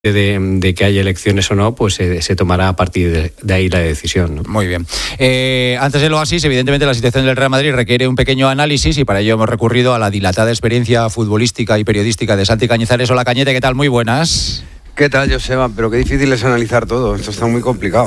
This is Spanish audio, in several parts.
de que haya elecciones o no, pues se tomará a partir de ahí la decisión, ¿no? Muy bien. Antes de lo así, evidentemente la situación del Real Madrid requiere un pequeño análisis y para ello hemos recurrido a la dilatada experiencia futbolística y periodística de Santi Cañizares. Hola, Cañete, ¿qué tal? Muy buenas. ¿Qué tal, Joseba? Pero qué difícil es analizar todo. Esto está muy complicado.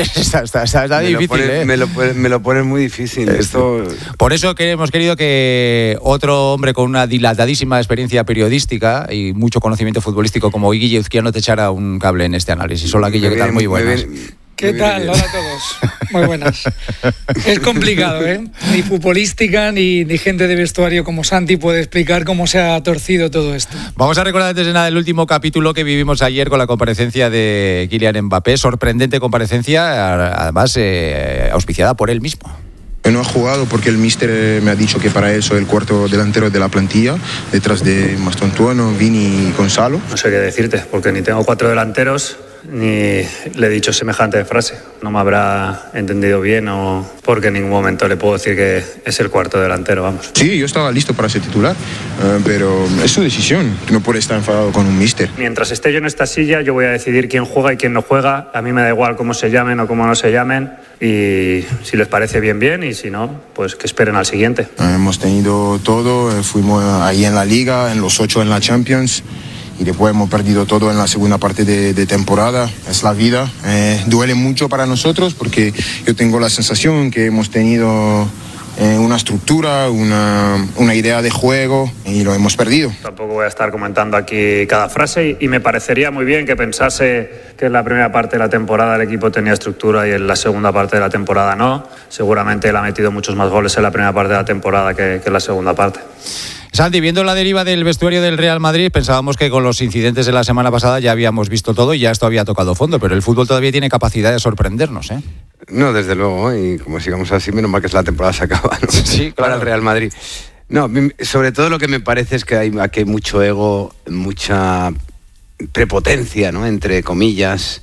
Está difícil, Me lo pones muy difícil. Esto... Por eso que hemos querido que otro hombre con una dilatadísima experiencia periodística y mucho conocimiento futbolístico como Guille Uzquiano te echara un cable en este análisis. Hola, Guille, ¿qué tal? Muy buenas. ¿Qué tal? Hola a todos. Muy buenas. Es complicado, ¿eh? Ni futbolística ni gente de vestuario como Santi puede explicar cómo se ha torcido todo esto. Vamos a recordar antes de nada el último capítulo que vivimos ayer con la comparecencia de Kylian Mbappé. Sorprendente comparecencia, además auspiciada por él mismo. No he jugado porque el míster me ha dicho que para él soy el cuarto delantero de la plantilla, detrás de Mastontuono, Vini y Gonzalo. No sé qué decirte, porque ni tengo 4 delanteros, ni le he dicho semejante frase. No me habrá entendido bien o porque en ningún momento le puedo decir que es el cuarto delantero, vamos. Sí, yo estaba listo para ser titular, pero es su decisión. No puede estar enfadado con un míster. Mientras esté yo en esta silla, yo voy a decidir quién juega y quién no juega. A mí me da igual cómo se llamen o cómo no se llamen. Y si les parece bien, bien, y si no, pues que esperen al siguiente. Hemos tenido todo, fuimos ahí en la Liga, en los 8 en la Champions, y después hemos perdido todo en la segunda parte de temporada. Es la vida, duele mucho para nosotros porque yo tengo la sensación que hemos tenido una estructura, una idea de juego y lo hemos perdido. Tampoco voy a estar comentando aquí cada frase y me parecería muy bien que pensase que en la primera parte de la temporada el equipo tenía estructura y en la segunda parte de la temporada no. Seguramente él ha metido muchos más goles en la primera parte de la temporada que en la segunda parte. Santi, viendo la deriva del vestuario del Real Madrid, pensábamos que con los incidentes de la semana pasada ya habíamos visto todo y ya esto había tocado fondo, pero el fútbol todavía tiene capacidad de sorprendernos, ¿eh? No, desde luego, y como sigamos así, menos mal que la temporada se acaba, ¿no? Sí, claro. Para el Real Madrid. No, sobre todo lo que me parece es que hay mucho ego, mucha prepotencia, ¿no? Entre comillas,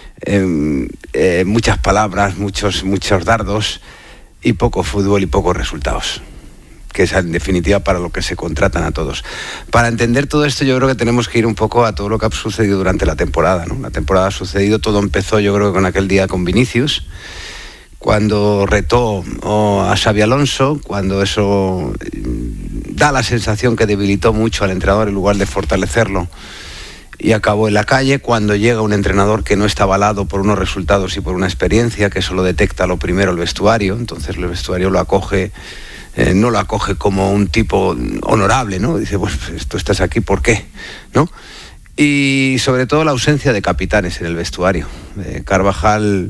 muchas palabras, muchos dardos y poco fútbol y pocos resultados, que es en definitiva para lo que se contratan a todos. Para entender todo esto yo creo que tenemos que ir un poco a todo lo que ha sucedido durante la temporada, ¿no? La temporada ha sucedido, todo empezó yo creo que con aquel día con Vinicius, cuando retó a Xabi Alonso, cuando eso da la sensación que debilitó mucho al entrenador en lugar de fortalecerlo y acabó en la calle, cuando llega un entrenador que no está avalado por unos resultados y por una experiencia, que eso lo detecta lo primero el vestuario, entonces el vestuario lo acoge. No lo acoge como un tipo honorable, ¿no? Dice, pues tú estás aquí, ¿por qué? ¿No? Y sobre todo la ausencia de capitanes en el vestuario. Carvajal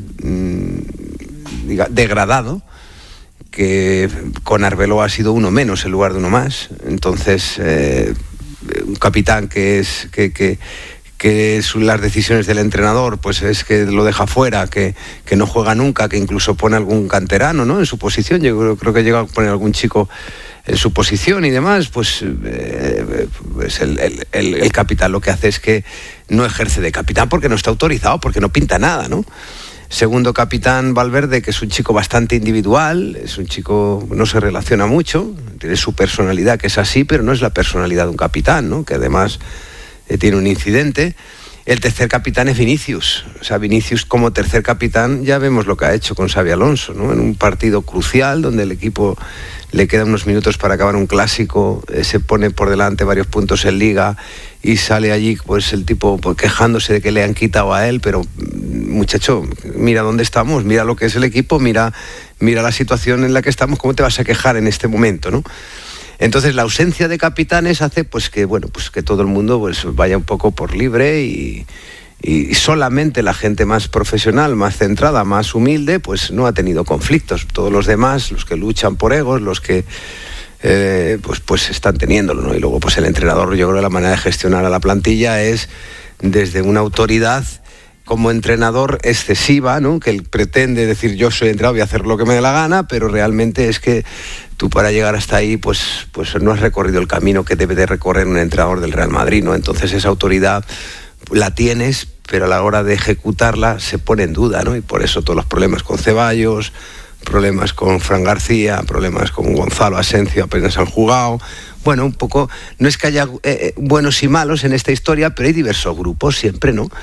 degradado, que con Arbeloa ha sido uno menos en lugar de uno más. Entonces, un capitán que las decisiones del entrenador pues es que lo deja fuera, que no juega nunca, que incluso pone algún canterano, ¿no? En su posición. Yo creo que llega a poner algún chico en su posición y demás, pues el capitán lo que hace es que no ejerce de capitán porque no está autorizado, porque no pinta nada, ¿no? Segundo capitán, Valverde, que es un chico bastante individual, es un chico que no se relaciona mucho, tiene su personalidad que es así, pero no es la personalidad de un capitán, ¿no? Que además tiene un incidente. El tercer capitán es Vinicius. O sea, Vinicius como tercer capitán ya vemos lo que ha hecho con Xabi Alonso, ¿no? En un partido crucial donde el equipo le quedan unos minutos para acabar un clásico, se pone por delante varios puntos en Liga y sale allí pues el tipo pues, quejándose de que le han quitado a él, pero muchacho, mira dónde estamos, mira lo que es el equipo, mira la situación en la que estamos, ¿cómo te vas a quejar en este momento, no? Entonces la ausencia de capitanes hace pues que todo el mundo pues vaya un poco por libre y solamente la gente más profesional, más centrada, más humilde, pues no ha tenido conflictos. Todos los demás, los que luchan por egos, los que pues están teniéndolo, ¿no? Y luego pues el entrenador, yo creo que la manera de gestionar a la plantilla es desde una autoridad como entrenador excesiva, ¿no? Que él pretende decir yo soy entrenador, voy a hacer lo que me dé la gana, pero realmente es que tú para llegar hasta ahí pues no has recorrido el camino que debe de recorrer un entrenador del Real Madrid, ¿no? Entonces esa autoridad la tienes, pero a la hora de ejecutarla se pone en duda, ¿no? Y por eso todos los problemas con Ceballos, problemas con Fran García, problemas con Gonzalo Asensio, apenas han jugado, bueno, un poco, no es que haya buenos y malos en esta historia, pero hay diversos grupos siempre, ¿no?